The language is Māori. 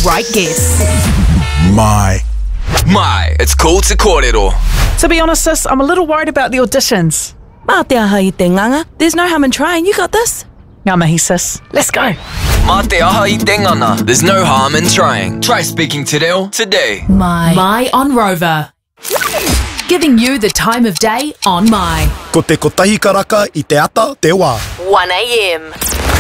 right guess. My, it's called Te Kōrero. To be honest, sis, I'm a little worried about the auditions. Mā te aha I te nganga. There's no harm in trying. You got this. Ngā mihi, sis. Let's go. Mā te aha I te ngana. There's no harm in trying. Try speaking te reo today. My on Rover. Giving you the time of day on My. ko te kotahi karaka I te ata te wā. 1 a.m.